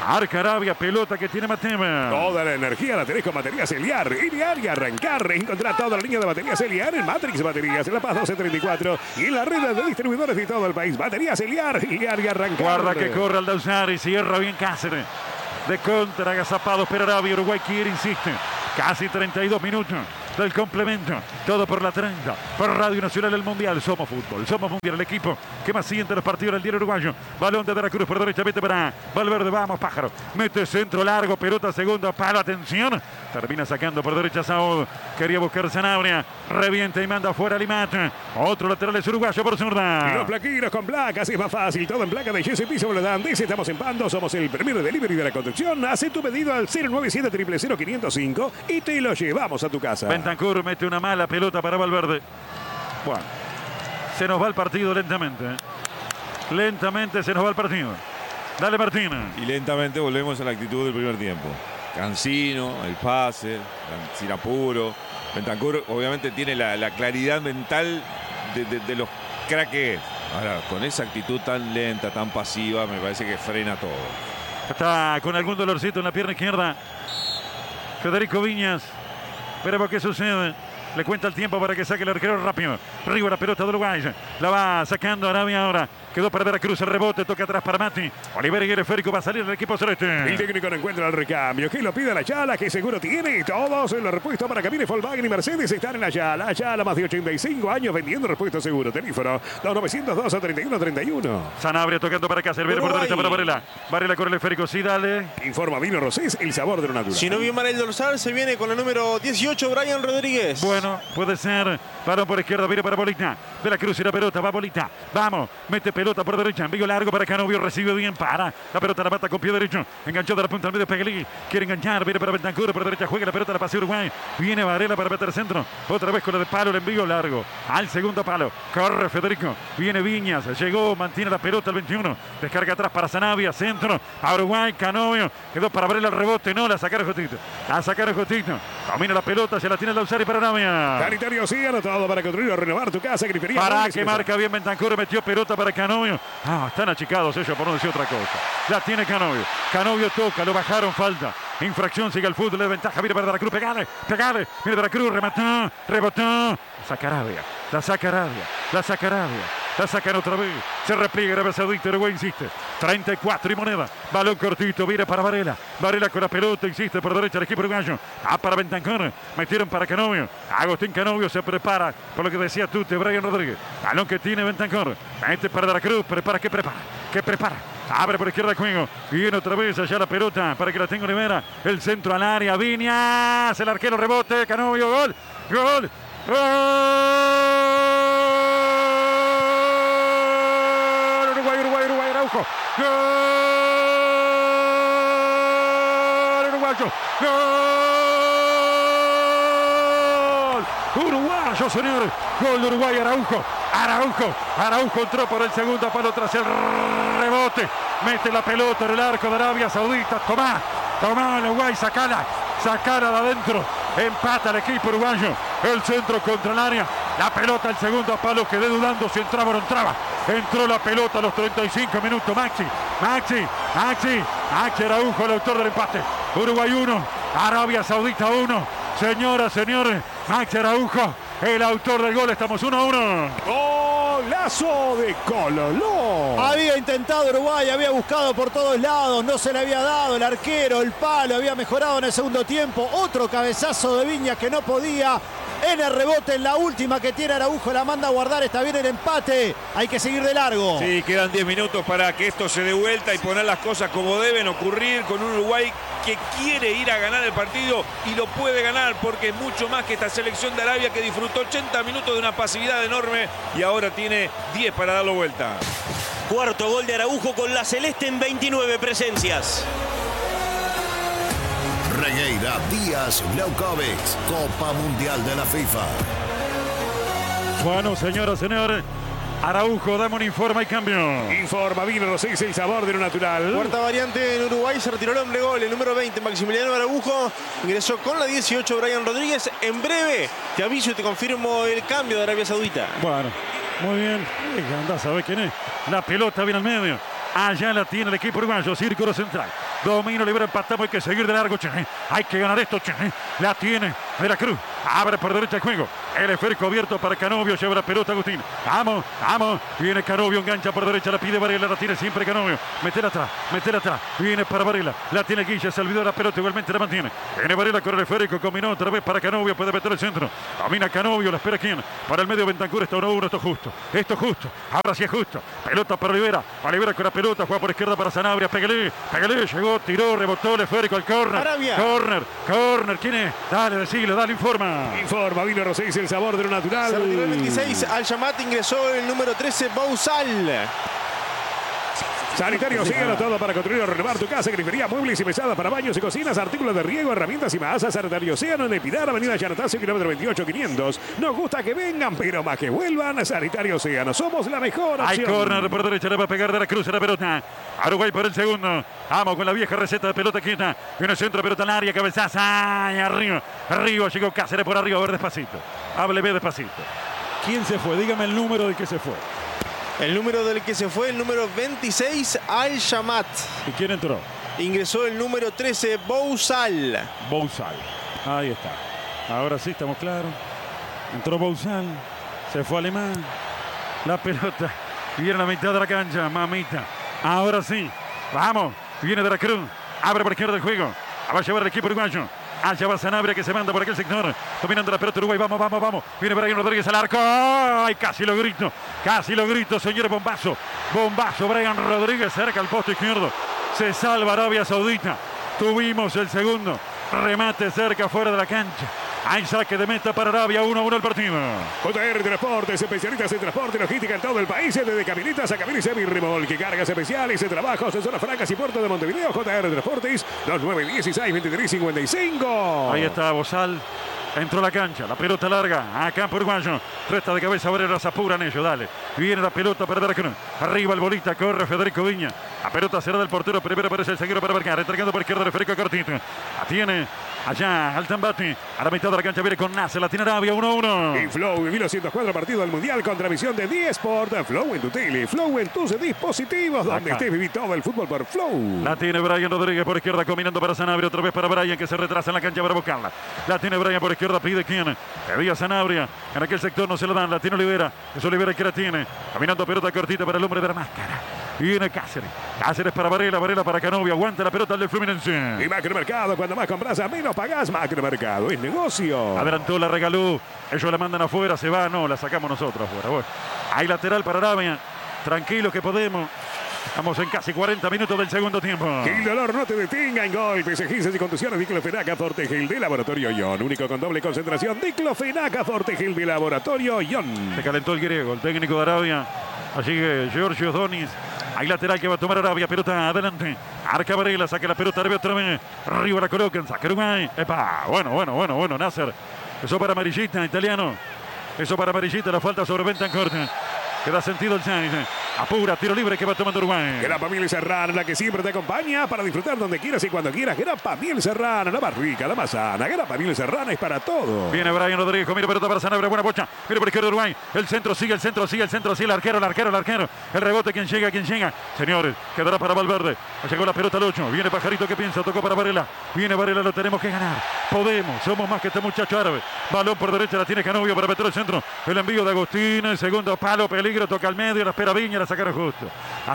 S1: Arca Arabia, pelota que tiene Matema.
S2: Toda la energía la tenés con Baterías Eliar. Idear y arrancar. Encontrá toda la línea de baterías Eliar en Matrix Baterías, en La Paz 1234 y en la red de distribuidores de todo el país. Baterías Eliar, Eliar y arrancar.
S1: Guarda que corre al Dausar y cierra bien Cáceres. De contra, agazapado, pero Arabia. Uruguay quiere, insiste. Casi 32 minutos del complemento. Todo por la 30. Por Radio Nacional del Mundial. Somos fútbol. Somos mundial. El equipo que más siente los partidos del diario uruguayo. Balón de Veracruz por derecha. Mete para Valverde. Vamos, Pájaro. Mete centro largo. Pelota segunda. Palo. Atención. Termina sacando por derecha Saúl. Quería buscar Sanabria. Revienta y manda fuera Limat. Otro lateral es uruguayo por zurda.
S2: Los plaquinos con placas es más fácil. Todo en placa de GCP Soledad. Estamos en Pando. Somos el primer delivery de la construcción. Haz tu pedido al 097 000 505 y te lo llevamos a tu casa.
S1: Bentancur mete una mala pelota para Valverde. Bueno, se nos va el partido lentamente. Lentamente se nos va el partido. Dale, Martín.
S3: Y lentamente volvemos a la actitud del primer tiempo. Cansino, el pase, sin apuro. Bentancur obviamente tiene la claridad mental de los cracks que es. Ahora, con esa actitud tan lenta, tan pasiva, me parece que frena todo.
S1: Está con algún dolorcito en la pierna izquierda Federico Viñas. Veremos qué sucede. Le cuenta el tiempo para que saque el arquero rápido. Arriba la pelota de Uruguay. La va sacando Arabia ahora. Quedó para Veracruz el rebote. Toca atrás para Mati. Oliver y Férico va a salir el equipo celeste.
S2: El técnico no encuentra el recambio. Que lo pide la Chala, que seguro tiene. Todos en los repuestos para Camille, Volkswagen y Mercedes están en la Chala. Chala, más de 85 años vendiendo repuestos seguros. Teléfono 2902 a 3131.
S1: Sanabria tocando para Cáceres. Viene por derecha para Varela. Varela corre el Férico. Sí, dale.
S2: Informa Vino Rosés, el sabor de lo natural.
S5: Si no vio mal el dorsal, se viene con el número 18, Brian Rodríguez.
S1: Bueno, puede ser. Balón por izquierda, viene para Bolita. De la Cruz y la pelota, va Bolita. Vamos, mete pelota por derecha. Envío largo para Canovio, recibe bien, para. La pelota la mata con pie derecho. Enganchó de la punta al medio, Peguelí. Quiere enganchar, viene para Bentancur, por derecha juega la pelota, la pasa Uruguay. Viene Varela para meter centro. Otra vez con el de palo, el envío largo. Al segundo palo. Corre Federico. Viene Viñas. Llegó, mantiene la pelota el 21. Descarga atrás para Sanabria, centro. A Uruguay, Canovio. Quedó para Varela el rebote. No, la sacaron Jotito. La sacaron Jotito. Domina la pelota, se la tiene el Lausari para Arabia.
S2: Sanitario sí, anotado para construir o renovar tu casa. Grifería.
S1: Para que marca bien Bentancur, metió pelota para Canovio. Están achicados ellos por no decir otra cosa. La tiene Canovio. Canovio toca, lo bajaron, falta. Infracción, sigue el fútbol, de ventaja, viene para Veracruz, pegale, viene Veracruz, remató, rebotó. La saca Arabia, la saca Arabia, la saca Arabia. La sacan otra vez. Se repliega Arabia Saudita. Uruguay insiste. 34 y moneda. Balón cortito. Viene para Varela. Varela con la pelota. Insiste por derecha el equipo uruguayo. Para Bentancur. Metieron para Canovio. Agustín Canovio se prepara. Por lo que decía Tute, Brian Rodríguez. Balón que tiene Bentancur. Mete para Veracruz. Prepara. ¿Qué prepara? ¿Qué prepara? Abre por izquierda el juego. Viene otra vez allá la pelota para que la tenga Olivera. El centro al área. Viñas. El arquero rebote. Canovio. Gol. Gol. ¡Gol! Uruguay, Araujo. ¡Gol! Uruguayo. ¡Gol! Uruguayo, señores. Gol de Uruguay, Araujo. Araujo entró por el segundo palo tras el rebote. Mete la pelota en el arco de Arabia Saudita. Tomá, Uruguay, sacala de adentro. Empata el equipo uruguayo. El centro contra el área. La pelota al segundo palo. Quedé dudando si entraba o no entraba. Entró la pelota a los 35 minutos. Maxi Araujo, el autor del empate. Uruguay 1, Arabia Saudita 1. Señoras, señores, Maxi Araujo, el autor del gol. Estamos 1-1.
S2: Golazo de Cololó.
S4: Había intentado Uruguay, había buscado por todos lados, no se le había dado el arquero, el palo, había mejorado en el segundo tiempo. Otro cabezazo de Viñas que no podía. En el rebote, en la última que tiene Araujo, la manda a guardar. Está bien el empate. Hay que seguir de largo.
S3: Sí, quedan 10 minutos para que esto se dé vuelta y poner las cosas como deben ocurrir con un Uruguay que quiere ir a ganar el partido y lo puede ganar porque es mucho más que esta selección de Arabia que disfrutó 80 minutos de una pasividad enorme y ahora tiene 10 para darlo vuelta.
S6: Cuarto gol de Araujo con la celeste en 29 presencias.
S7: Regueira Díaz Leucovics, Copa Mundial de la FIFA.
S1: Bueno, señoras, señores, Araujo, dame un informe y cambio.
S2: Informa Vino Rosés, el sabor de lo natural.
S5: Cuarta variante en Uruguay, se retiró el hombre gol, el número 20, Maximiliano Araujo. Ingresó con la 18, Brian Rodríguez. En breve te aviso y te confirmo el cambio de Arabia Saudita.
S1: Bueno, muy bien. Anda, ¿sabes quién es? La pelota viene al medio. Allá la tiene el equipo uruguayo, círculo central. Domino, libera, empatamos. Hay que seguir de largo, che. Hay que ganar esto, che. La tiene de la Cruz. Abre por derecha el juego. El esférico abierto para Canovio. Lleva la pelota Agustín. Vamos, vamos. Viene Canovio, engancha por derecha. La pide Varela. La tiene siempre Canovio. Metela atrás, metela atrás. Viene para Varela. La tiene Guilla. Se olvidó la pelota. Igualmente la mantiene. Viene Varela con el esférico. Combinó otra vez para Canovio. Puede meter el centro. Domina Canovio. La espera quién. Para el medio Bentancur. Está 1-1. Esto es justo. Esto es justo. Ahora sí es justo. Pelota para Olivera. Olivera con la pelota. Juega por izquierda para Sanabria. Pégale. Pégale. Llegó. Tiró. Rebotó el esférico. El córner.
S5: Arabia.
S1: Córner. Córner. ¿Quién es? Dale, decilo. Dale, informa.
S2: Informa, vino Rosés, el sabor de lo natural.
S5: Se retiró el 26, Al-Shamat ingresó el número 13, Bouzal.
S2: Sanitario Océano, todo para construir o renovar tu casa, grifería, muebles y mesadas para baños y cocinas, artículos de riego, herramientas y más. Sanitario Océano en Epinar, avenida Yanatazo, kilómetro 28-500. Nos gusta que vengan, pero más que vuelvan. Sanitario Océano, somos la mejor opción.
S1: Hay córner por derecha, le va a pegar de la Cruz a la pelota. Uruguay por el segundo. Vamos con la vieja receta de pelota quieta. Viene el centro, pelota al área, cabezaza. Ay, arriba, arriba, llegó Cáceres por arriba. A ver, despacito. Hábleme despacito. ¿Quién se fue? Dígame el número del que se fue.
S5: El número del que se fue, el número 26, Al-Shamat.
S1: ¿Y quién entró?
S5: Ingresó el número 13, Bouzal.
S1: Bouzal. Ahí está. Ahora sí, estamos claros. Entró Bouzal. Se fue Alemán. La pelota. Viene a la mitad de la cancha. Mamita. Ahora sí. Vamos. Viene de la Cruz. Abre por izquierda el juego. Va a llevar el equipo uruguayo. Allá va Sanabria que se manda por aquel sector. Dominando la pelota Uruguay. Vamos, vamos, vamos. Viene Brian Rodríguez al arco. ¡Ay! Casi lo grito. Casi lo grito, señor. Bombazo. Bombazo. Brian Rodríguez cerca al poste izquierdo. Se salva Arabia Saudita. Tuvimos el segundo. Remate cerca fuera de la cancha. Hay saque de meta para Arabia, 1-1 el partido.
S2: JR Transportes, especialistas en transporte y logística en todo el país, desde camionetas a camiones semi-remolque, cargas especiales, trabajos en zonas francas y puerto de Montevideo. JR Transportes, 2916-2355.
S1: Ahí está Bouzal. Entró a la cancha, la pelota larga, a campo uruguayo. Resta de cabeza, Varela, se apuran ellos, dale. Viene la pelota para Daracruz. Arriba el bolita, corre Federico Viña. La pelota será del portero, primero aparece el zaguero para marcar. Entregando por izquierda de Federico Cortito. La tiene allá Altambati. A la mitad de la cancha viene con Nasser, la tiene Arabia, 1-1.
S2: Y Flow vivió los 104 partidos del Mundial con transmisión de D-Sport. Flow en tu tele, Flow en tus dispositivos. Donde estés, viví todo el fútbol por Flow.
S1: La tiene Brian Rodríguez por izquierda, combinando para Sanabria. Otra vez para Brian, que se retrasa en la cancha para buscarla. La tiene Brian por izquierda, pide quién. Pedía Sanabria. En aquel sector no se la dan, la tiene Olivera. Es Olivera que la tiene. Caminando pelota cortita para el hombre de la máscara. Viene Cáceres. Cáceres para Varela, Varela para Canovio. Aguanta la pelota del Fluminense.
S2: Y Macromercado, cuando más compras, a menos pagás. Macromercado es negocio.
S1: Adelantó, la regaló. Ellos la mandan afuera, se va. No, la sacamos nosotros afuera. Bueno, hay lateral para Arabia. Tranquilos que podemos. Estamos en casi 40 minutos del segundo tiempo.
S2: Que el dolor no te detenga en golpes, esguinces y contusiones. Diclofenac Fortegel de Laboratorio Ion. Único con doble concentración. Diclofenac Fortegel de Laboratorio Ion.
S1: Se calentó el griego, el técnico de Arabia. Allí Giorgio Donis. Hay lateral que va a tomar Arabia. Pelota adelante. Arca Varela, saca la pelota Arabia otra vez. Arriba la colocan, saca Uruguay. Epa, bueno, Nasser. Eso para Amarillita, italiano. Eso para Amarillita, la falta sobre Bentancur. Queda sentido el 6. Apura, tiro libre que va tomando Uruguay.
S2: Grapa Miel Serrano, la que siempre te acompaña para disfrutar donde quieras y cuando quieras. Grapa Miel Serrano, la más rica, la más sana. Grapa Miel Serrano es para todo.
S1: Viene Brian Rodríguez, mira pelota para Sanabria, buena bocha. Viene por izquierda Uruguay. El centro sigue, el arquero. El rebote, quien llega. Señores, quedará para Valverde. Llegó la pelota al 8. Viene Pajarito, que piensa, tocó para Varela. Viene Varela, lo tenemos que ganar. Podemos, somos más que este muchacho árabe. Balón por derecha, la tiene Canovio para meter el centro. El envío de Agustín, el segundo palo, peligro, toca al medio, la espera Viña, la sacaron justo.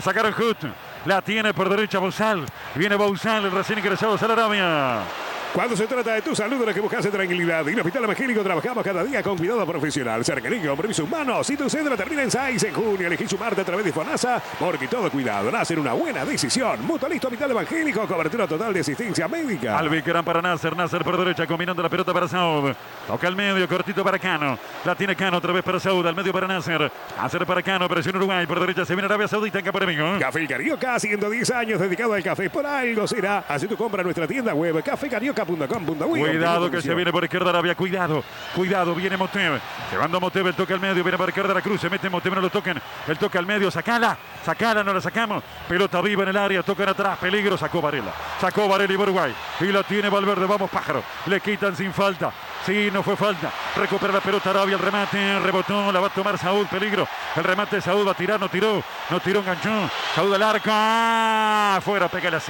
S1: La tiene por derecha Bouzal. Viene Bouzal, el recién ingresado a Arabia.
S2: Cuando se trata de tu salud, lo que buscas es tranquilidad. En Hospital Evangélico trabajamos cada día con cuidado profesional, cercanía, compromiso humano. Si tu cédula termina en 6 en junio, elegí sumarte a través de FONASA, porque todo cuidado nace en una buena decisión. Mutualista Hospital Evangélico, cobertura total de asistencia médica.
S1: Albiquerán para Nasser por derecha, combinando la pelota para Saud. Toca al medio, cortito para Cano. La tiene Cano, otra vez para Saud, al medio para Nasser. Para Cano, presión Uruguay, por derecha se viene Arabia Saudita en campo enemigo.
S2: Café Carioca, 110 años dedicado al café, por algo será. Haz tu compra en nuestra tienda web, cafecarioca.com.uy.
S1: Cuidado que se viene por izquierda Arabia, cuidado, viene Motev. Llevando Motev, el toque al medio, viene por izquierda la Cruz, se mete Motev, no lo toquen. El toque al medio, sacala, no la sacamos. Pelota viva en el área, tocan atrás, peligro, sacó Varela y Uruguay. Y la tiene Valverde, vamos Pájaro. Le quitan sin falta. Sí, no fue falta. Recupera la pelota Arabia, el remate, rebotó, la va a tomar Saúl, peligro. El remate de Saúl va a tirar, no tiró, enganchó. Saúl al arco, afuera, pégale así.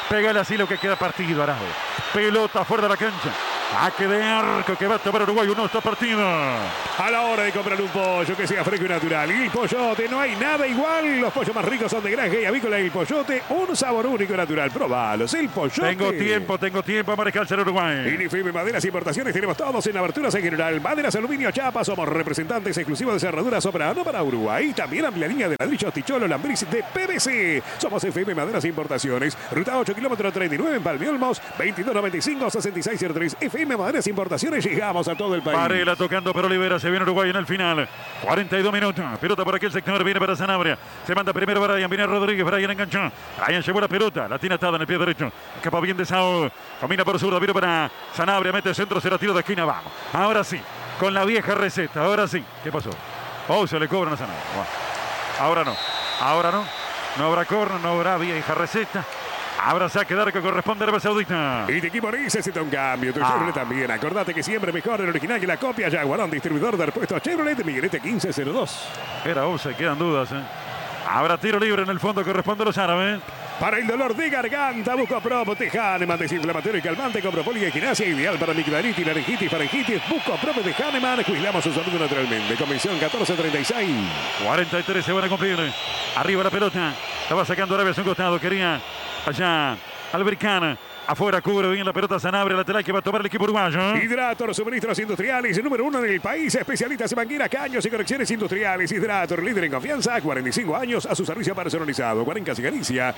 S1: Pégale así lo que queda partido, Arabe. Pelota fuera de la cancha. Saque de arco que va a tomar Uruguay. Uno está partido.
S2: A la hora de comprar un pollo que sea fresco y natural. Y el Pollote, no hay nada igual. Los pollos más ricos son de granja y avícola. El Pollote, un sabor único y natural. Probalos, el Pollote.
S1: Tengo tiempo a manejar el Uruguay.
S2: Inifime Maderas Importaciones, tenemos todos en aberturas en general. Maderas, aluminio, chapa, somos representantes exclusivos de cerraduras Soprano para Uruguay. También amplia línea de ladrillos, ticholo, lambriz de PVC. Somos FM Maderas Importaciones. Ruta 8, kilómetro 39 en Palmiolmos, 2295-6603. FM Maderas Importaciones, llegamos a todo el país.
S1: Varela tocando para Olivera, se viene Uruguay en el final. 42 minutos, pelota por aquel sector, viene para Sanabria. Se manda primero Brian, viene Rodríguez, Brian enganchó. Brian llevó la pelota, la tiene atada en el pie derecho. Escapa bien de Saúl, camina por zurda, vino para Sanabria, mete centro, será tiro de esquina, vamos. Ahora sí, con la vieja receta, ahora sí. ¿Qué pasó? Oh, se le cobran a Sanabria. Bueno, ahora no. No habrá corno, no habrá vieja receta. Habrá saque de arco que corresponde a Arabia Saudita.
S2: Y tu equipo necesita un cambio. Tu Chevrolet también. Acordate que siempre mejor el original que la copia. Jaguarón, distribuidor de repuestos Chevrolet, Miguelete 1502.
S1: Era se quedan dudas. Habrá tiro libre en el fondo, corresponde a los árabes.
S2: Para el dolor de garganta, Bucoprop de Hahnemann, desinflamatorio y calmante con propóleo y equinacia, ideal para micronitis, laringitis, faringitis. Bucoprop de Hahnemann, cuidamos su salud naturalmente. Convención 1436.
S1: 43 se van a cumplir. Arriba la pelota. Estaba sacando Arabia a un costado. Quería allá Albercana. Afuera cubre bien la pelota Sanabria, lateral que va a tomar el equipo uruguayo.
S2: Hidrator, suministros industriales, número 1 en el país. Especialistas en mangueras, caños y conexiones industriales. Hidrator, líder en confianza. 45 años a su servicio personalizado. Guarencas y Galicia.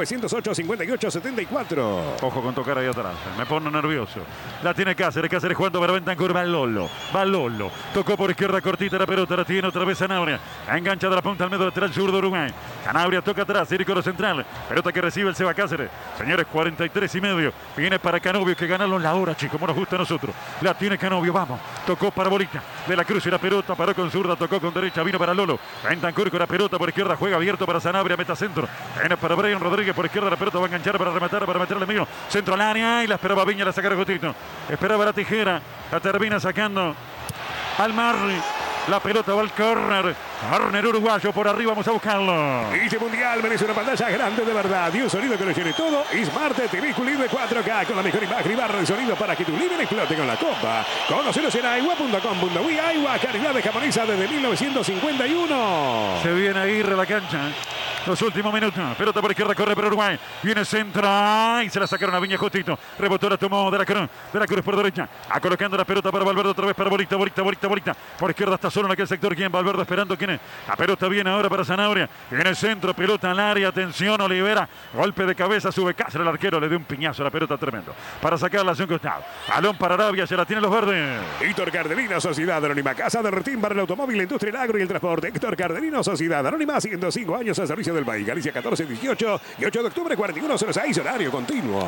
S2: 908-58-74.
S1: Ojo con tocar ahí atrás. Me pone nervioso. La tiene Cáceres. Cáceres jugando para Bentancur. Va Lolo. Tocó por izquierda cortita la pelota. La tiene otra vez Sanabria. Engancha de la punta al medio lateral sur de Uruguay. Sanabria toca atrás. Círculo central. Pelota que recibe el Seba Cáceres. Señores, 43 y medio. Viene para Canovio que ganaron la hora, chicos, como nos gusta a nosotros. La tiene Canovio, vamos. Tocó para Bolita. De la Cruz y la pelota. Paró con zurda, tocó con derecha. Vino para Lolo. Bentancur con la pelota por izquierda. Juega abierto para Sanabria. Meta centro. Viene para Brian Rodríguez por izquierda. La pelota va a enganchar para rematar, para meterle medio. Centro al área y la esperaba Viña. La saca Gotito. Esperaba la tijera. La termina sacando al Marri. La pelota va al córner. Córner uruguayo por arriba, vamos a buscarlo.
S2: Este mundial merece una pantalla grande de verdad y un sonido que lo llene todo. Smart TV QLED 4K con la mejor imagen y barra de sonido para que tu living explote con la copa. Conócelos en aiwa.com.uy. Aiwa, calidad de japonesa desde 1951.
S1: Se viene Aguirre a la cancha. Los últimos minutos. Pelota por izquierda, corre para Uruguay. Viene centro. Y se la sacaron a Viña Justito. Rebotó, la tomó de la Cruz. De la Cruz por derecha. A colocando la pelota para Valverde otra vez para Bolita. Por izquierda está solo en aquel sector. ¿Quién? Valverde esperando. ¿Quién es? La pelota viene ahora para Sanabria. Viene el centro. Pelota al área. Atención, Olivera. Golpe de cabeza. Sube Cáceres. El arquero le dio un piñazo a la pelota tremendo. Para sacarla hacia un costado. Balón para Arabia. Se la tienen los verdes.
S2: Héctor Cardelino, Sociedad Anónima. Casa de Retín para el automóvil, la industria, el agro y el transporte. Héctor Cardelino, Sociedad Anónima. 105 años al servicio del país. Galicia 14-18 y 8 de octubre 41-06. Horario continuo.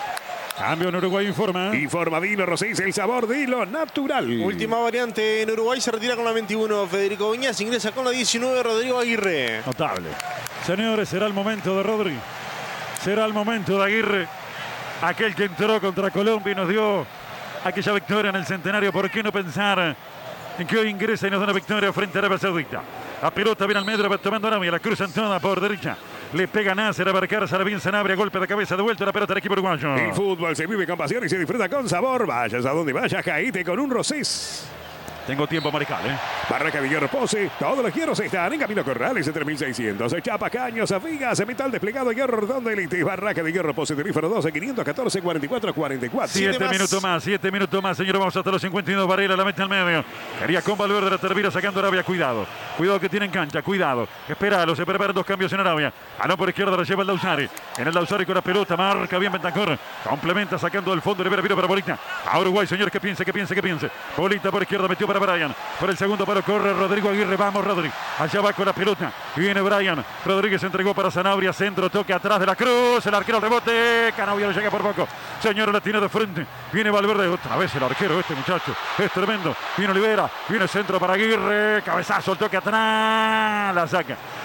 S1: Cambio en Uruguay, informa.
S2: Informa Vino Rosés, el sabor de lo natural.
S5: Última variante en Uruguay, se retira con la 21 Federico Viñas, ingresa con la 19 Rodrigo Aguirre.
S1: Notable. Señores, será el momento de Rodri. Será el momento de Aguirre. Aquel que entró contra Colombia y nos dio aquella victoria en el centenario. ¿Por qué no pensar en que hoy ingresa y nos da una victoria frente a Arabia Saudita? La pelota viene al medio, va tomando Arabia, la cruzan toda por derecha. Le pega Nasser a Barcar, sale bien Sanabria, golpe de cabeza, de vuelta la pelota del equipo uruguayo.
S2: El fútbol se vive con pasión y se disfruta con sabor. Vayas a donde vayas, caíte con un Rosés.
S1: Tengo tiempo marical,
S2: Barraca de Hierro Pose. Todos los hierros están en Camino Corrales de 3600. Chapa, caños, vigas, metal desplegado, hierro redondo, elite. Barraca de Hierro Pose, teléfono 12 514 44 44.
S1: 7 minutos más, señor. Vamos hasta los 52. Varela la mete al medio. Quería con Valverde, la termina sacando Arabia. Cuidado que tiene en cancha, cuidado. Espéralo, se preparan dos cambios en Arabia. Balón por izquierda, la lleva el Dausari. En el Dausari con la pelota, marca bien Bentancur. Complementa sacando del fondo. Rivera vino para Bolita. A Uruguay, señor, que piense. Bolita por izquierda, metió para Brian. Por el segundo palo corre Rodrigo Aguirre. Vamos, Rodri. Allá va con la pelota. Viene Brian. Rodríguez entregó para Sanabria. Centro, toque atrás de la Cruz. El arquero al rebote. Canovio llega por poco. Señor, la tiene de frente. Viene Valverde. Otra vez el arquero, este muchacho. Es tremendo. Viene Olivera. Viene centro para Aguirre. Cabezazo, el toque atrás. La saca.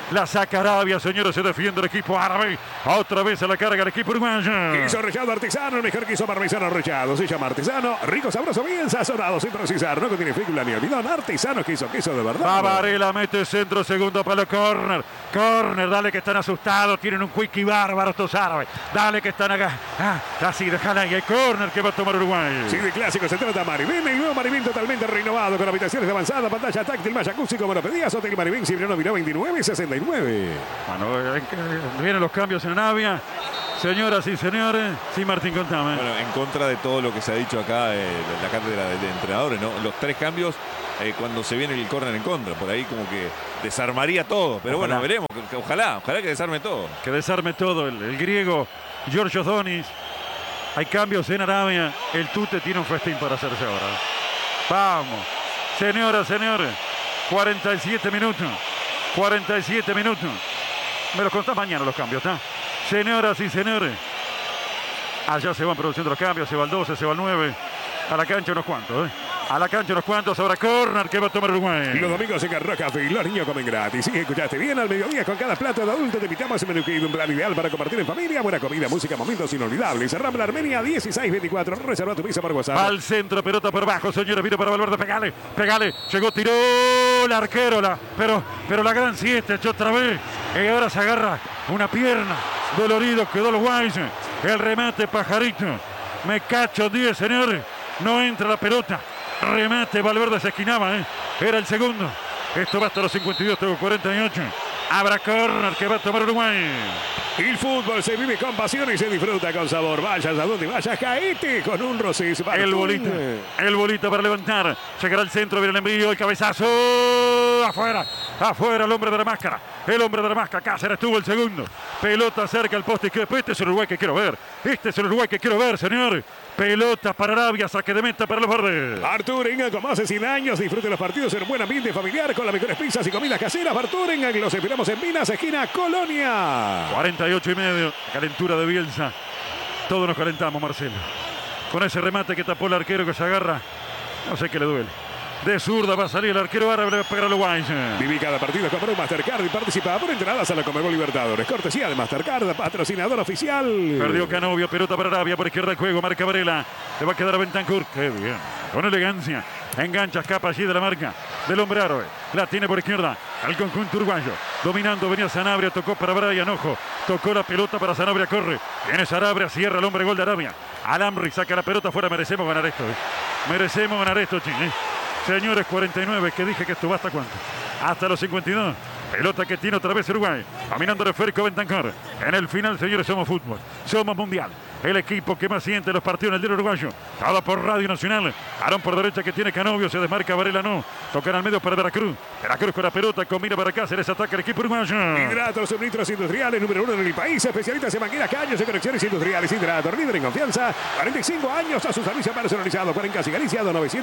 S1: La saca Arabia, señores, se defiende el equipo árabe. Otra vez a la carga el equipo uruguayo.
S2: Quiso Rellado Artesano, el mejor quiso parmesano Rellado. Se llama Artesano, rico, sabroso, bien sazonado, sin precisar. No contiene fécula ni almidón. Artesano, queso de verdad.
S1: Va Varela, mete centro, segundo palo, corner. Corner, dale que están asustados. Tienen un quickie bárbaro estos árabes. Dale que están acá. Así, déjala ahí. Hay corner que va a tomar Uruguay.
S2: Sí, de clásico se trata Maribén. El nuevo Maribén totalmente renovado con habitaciones de avanzada, pantalla táctil, más jacuzzi como lo pedías. Hotel Maribén, Cipriano Miró 2969.
S1: Bueno, vienen los cambios en Arabia. Señoras y señores, sí, Martín, contame.
S3: Bueno, en contra de todo lo que se ha dicho acá en la cátedra de entrenadores, ¿no? Los 3 cambios cuando se viene el córner en contra. Por ahí como que desarmaría todo. Pero ojalá. Bueno, veremos. Ojalá que desarme todo.
S1: Que desarme todo. El griego Giorgio Donis. Hay cambios en Arabia. El Tute tiene un festín para hacerse ahora. Vamos. Señoras, señores. 47 minutos. 47 minutos. Me los contás mañana los cambios, ¿está? Señoras y señores. Allá se van produciendo los cambios. Se va el 12, se va el 9. A la cancha unos cuantos, ¿eh? A la cancha unos cuantos, ahora corner que va a tomar Uruguay.
S2: Los domingos en Carro Café y los niños comen gratis. Sí, escuchaste bien, al mediodía con cada plato de adulto te invitamos a menú que un plan ideal para compartir en familia. Buena comida, música, momentos inolvidables. Rambla Armenia 1624. Reserva tu piso por WhatsApp.
S1: Al centro, pelota por abajo, señores. Vino para Valverde, pegale. Llegó, tiró el arquero. Pero la gran 7 echó otra vez. Y ahora se agarra una pierna. Dolorido quedó los guays. El remate, Pajarito. Me cacho 10, señores. No entra la pelota. Remate, Valverde se esquinaba, era el segundo. Esto va hasta los 52, tengo 48. Habrá corner que va a tomar Uruguay.
S2: El fútbol se vive con pasión y se disfruta con sabor. Vayas a donde vayas, caete con un Rosés.
S1: El bolito para levantar. Llegará al centro, viene el envío, el cabezazo. Afuera el hombre de la máscara. El hombre de la máscara, Cáceres tuvo el segundo. Pelota cerca al poste. Este es el Uruguay que quiero ver. Este es el Uruguay que quiero ver, señor. Pelota para Arabia, saque de meta para los verdes.
S2: Arturenga, como hace 100 años, disfrute los partidos en un buen ambiente familiar con las mejores pizzas y comidas caseras. Arturenga, los esperamos en Minas, esquina Colonia.
S1: 48,5, calentura de Bielsa. Todos nos calentamos, Marcelo. Con ese remate que tapó el arquero que se agarra, no sé qué le duele. De zurda va a salir el arquero árabe, le va a pegar a los guays.
S2: Viví cada partido con Pro Mastercard y participa por entradas a la Conmebol Libertadores. Cortesía de Mastercard, patrocinador oficial.
S1: Perdió Canovio, pelota para Arabia, por izquierda el juego, marca Varela. Le va a quedar a Bentancur. Qué bien, con elegancia. Engancha, escapa allí de la marca del hombre árabe. La tiene por izquierda al conjunto uruguayo. Dominando, venía Sanabria, tocó para Brian, ojo. Tocó la pelota para Sanabria, corre. Viene Sanabria, cierra el hombre, gol de Arabia. Alamri saca la pelota fuera, merecemos ganar esto. Merecemos ganar esto, Chile. Señores, 49, que dije que esto va hasta cuánto. Hasta los 52. Pelota que tiene otra vez Uruguay. Caminando de Férico Bentancur. En el final, señores, somos fútbol. Somos mundial. El equipo que más siente los partidos en el Día Uruguayo. Todo por Radio Nacional. Arón por derecha que tiene Canovio. Se desmarca Varela, no. Tocan al medio para Veracruz. Veracruz con la pelota. Combina para Cáceres. Ataca el equipo uruguayo.
S2: Hidratos, suministros industriales. Número 1 en el país. Especialistas en máquinas, caños y conexiones industriales. Hidratos, líder en confianza. 45 años a su servicio personalizado. Por en Casi Galicia,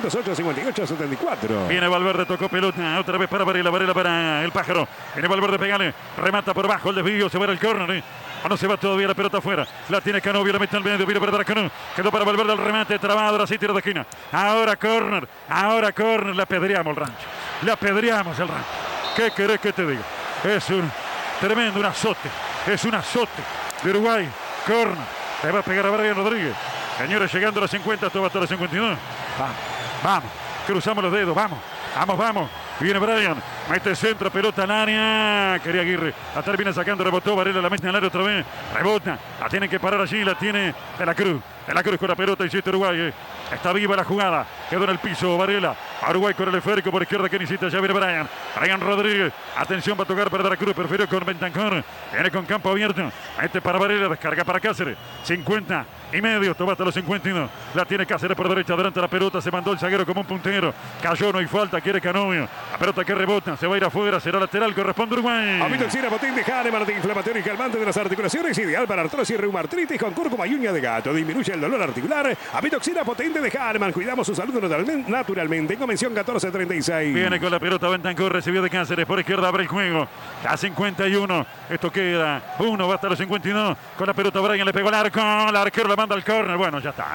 S2: 908-58-74.
S1: Viene Valverde, tocó pelota. Otra vez para Varela. Varela para el Pájaro. Viene Valverde, pegale. Remata por bajo. El desvío. Se va el córner. No se va todavía la pelota afuera. La tiene Canovio, la mete al medio, vino para Cano. Quedó para Valverde el remate, trabado, ahora sí tiro de esquina. Ahora corner, la apedreamos el rancho. Le apedreamos el rancho. ¿Qué querés que te diga? Es un tremendo, un azote. Es un azote de Uruguay. Corner. Le va a pegar a Brian Rodríguez. Señores, llegando a los 50, esto va hasta los 52. Vamos. Cruzamos los dedos, vamos. Viene Brian, mete centro, pelota al área. Quería Aguirre, la termina sacando, rebotó, Varela la mete al área otra vez. Rebota, la tienen que parar allí, la tiene De la Cruz con la pelota, hiciste Uruguay. Está viva la jugada, quedó en el piso Varela. A Uruguay con el esférico por izquierda que necesita, ya viene Brian Rodríguez. Atención, va a tocar para De la Cruz, prefirió con Bentancur. Viene con campo abierto, mete para Varela, descarga para Cáceres. 50,5, toma hasta los 52. La tiene Cáceres por derecha, adelante la pelota, se mandó el zaguero como un puntero. Cayó, no hay falta, quiere Canovio. La pelota que rebota, se va a ir afuera, será lateral, corresponde Uruguay.
S2: Amitoxina potente Hahnemann, antiinflamatorio y calmante de las articulaciones, ideal para artrosis, reumatritis con cúrcuma y uña de gato. Disminuye el dolor articular. Amitoxina potente de Hahnemann, cuidamos su salud naturalmente. En Convención 1436.
S1: Viene con la pelota Bentancur, recibió de Cáceres, por izquierda abre el juego. A 51, esto queda 1, va hasta los 52. Con la pelota Brian, le pegó el arco, el arquero la manda al córner. Bueno, ya está.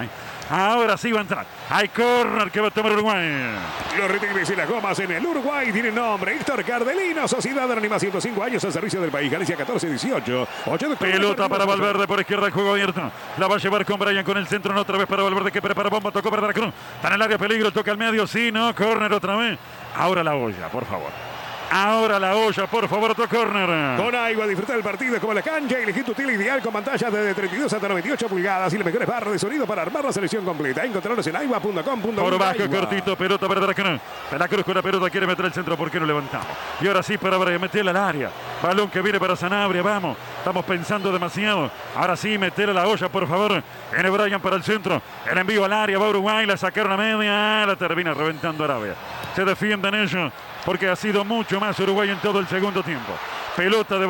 S1: Ahora sí va a entrar. Hay córner que va a tomar Uruguay.
S2: Los retiles y las gomas en el Uruguay tienen nombre. Héctor Cardelino, Sociedad Anónima, 105 años al servicio del país. Galicia 14-18.
S1: Pelota para Valverde por izquierda, juego abierto. La va a llevar con Brian con el centro, no otra vez para Valverde que prepara bomba, tocó para Cruz. Está en el área, peligro, toca al medio, sí, no, córner otra vez. Ahora la olla, por favor. Ahora la olla, por favor, otro córner.
S2: Con agua, disfruta del partido como la cancha. Elegí tu tele ideal con pantallas de 32 hasta 98 pulgadas y las mejores barras de sonido para armar la selección completa. Encontrarlos en agua.com.
S1: Por bajo, cortito, pelota para Dracano. La Cruz con la pelota quiere meter el centro, ¿por qué no levantamos? Y ahora sí para Brian, meterla al área. Balón que viene para Sanabria, vamos. Estamos pensando demasiado. Ahora sí, meter a la olla, por favor. Viene Brian para el centro. El envío al área, va Uruguay, la sacaron a media. La termina reventando Arabia. Se defienden ellos porque ha sido mucho más Uruguay en todo el segundo tiempo. Pelota de